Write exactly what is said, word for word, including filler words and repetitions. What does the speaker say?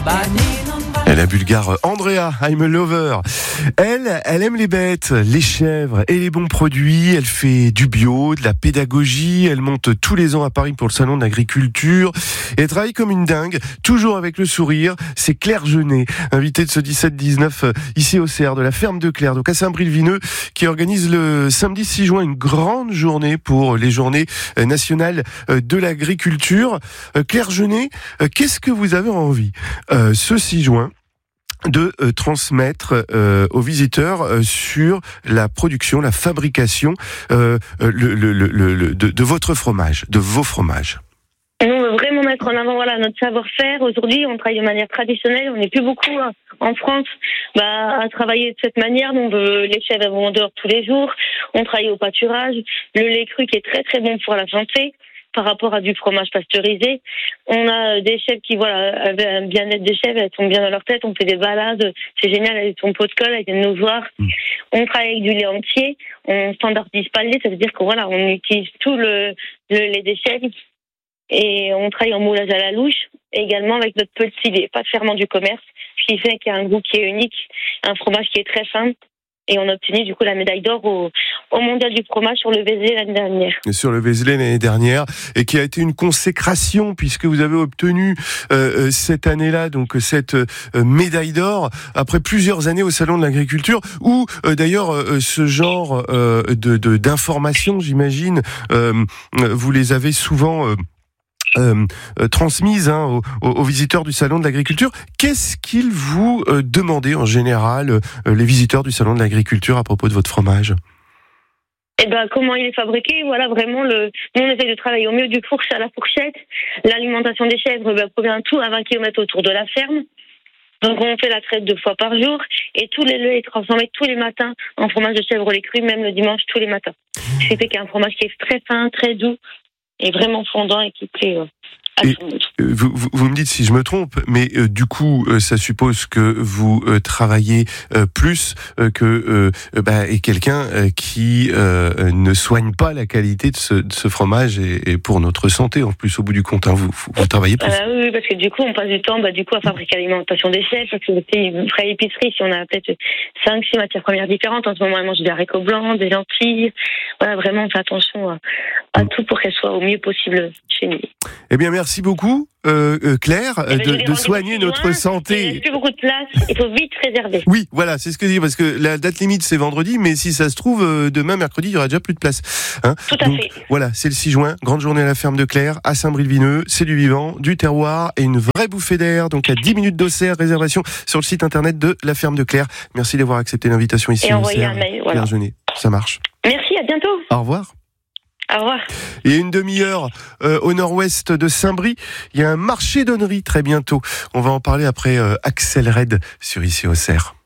Et la bulgare Andrea, I'm a lover. Elle, elle aime les bêtes, les chèvres et les bons produits. Elle fait du bio, de la pédagogie. Elle monte tous les ans à Paris pour le salon de l'agriculture. Et elle travaille comme une dingue, toujours avec le sourire. C'est Claire Genet, invitée de ce dix-sept dix-neuf ici au C R de la ferme de Claire, donc à Saint-Brie-le-Vineux, qui organise le samedi six juin une grande journée pour les journées nationales de l'agriculture. Claire Genet, qu'est-ce que vous avez envie euh, ce six juin de euh, transmettre euh, aux visiteurs euh, sur la production, la fabrication euh, le, le, le, le, de, de votre fromage, de vos fromages? On veut vraiment mettre en avant voilà, notre savoir-faire. Aujourd'hui, on travaille de manière traditionnelle. On n'est plus beaucoup hein, en France bah, à travailler de cette manière. Donc, euh, les chèvres vont dehors tous les jours. On travaille au pâturage. Le lait cru qui est très très bon pour la santé par rapport à du fromage pasteurisé. On a des chèvres qui, voilà, avaient un bien-être des chèvres, elles sont bien dans leur tête, on fait des balades, c'est génial, elles sont pot de colle, elles viennent nous voir. Mmh. On travaille avec du lait entier, on standardise pas le lait, ça veut dire que voilà, on utilise tout le, le lait des chèvres et on travaille en moulage à la louche, et également avec notre petit lait, pas de ferment du commerce, ce qui fait qu'il y a un goût qui est unique, un fromage qui est très fin. Et on a obtenu du coup la médaille d'or au, au mondial du fromage sur le Vézelay l'année dernière. Et sur le Vézelay l'année dernière, et qui a été une consécration puisque vous avez obtenu euh, cette année-là donc cette euh, médaille d'or après plusieurs années au salon de l'agriculture, où euh, d'ailleurs euh, ce genre euh, de, de d'informations, j'imagine, euh, vous les avez souvent euh, Euh, euh, transmise hein, aux, aux visiteurs du salon de l'agriculture. Qu'est-ce qu'ils vous euh, demandaient en général, euh, les visiteurs du salon de l'agriculture, à propos de votre fromage? Eh ben, comment il est fabriqué, voilà, vraiment, le, nous, on essaie de travailler au mieux du fourche à la fourchette. L'alimentation des chèvres, ben, provient tout à vingt kilomètres autour de la ferme. Donc, on fait la traite deux fois par jour, et tous les laits sont transformés tous les matins en fromage de chèvre au lait cru, même le dimanche, tous les matins. Ce qui fait qu'il y a un fromage qui est très fin, très doux, et vraiment fondant et qui plaît euh, à et tout le monde. Vous, vous, vous me dites si je me trompe, mais euh, du coup, euh, ça suppose que vous euh, travaillez euh, plus euh, que euh, bah, et quelqu'un euh, qui euh, ne soigne pas la qualité de ce, de ce fromage et, et pour notre santé, en plus, au bout du compte, hein, vous, vous travaillez plus. Euh, oui, parce que du coup, on passe du temps bah, du coup, à fabriquer l'alimentation des chèvres, parce que c'est une vraie épicerie, si on a peut-être cinq six matières premières différentes. En ce moment, elles mangent des haricots blancs, des lentilles. Voilà, vraiment, on fait attention à, à tout pour qu'elles soient au mieux possible chez nous. Eh bien, merci beaucoup, euh, euh, Claire, eh ben, de, de soigner notre loin, santé. Il ne reste plus beaucoup de place, il faut vite réserver. Oui, voilà, c'est ce que je dis, parce que la date limite, c'est vendredi, mais si ça se trouve, euh, demain, mercredi, il y aura déjà plus de place. Hein. Tout à Donc, fait. Voilà, c'est le six juin, grande journée à la ferme de Claire, à Saint-Brie-le-Vineux, c'est du vivant, du terroir et une vraie bouffée d'air, donc à dix minutes d'Auxerre, réservation sur le site internet de la ferme de Claire. Merci d'avoir accepté l'invitation ici et au envoyer Auxerre. un mail, voilà. Claire Genet, ça marche. Merci, à bientôt. Au revoir. Au revoir. Et une demi-heure euh, au nord-ouest de Saint-Brie, il y a un marché d'honnerie très bientôt. On va en parler après euh, Axel Red sur Ici Auxerre.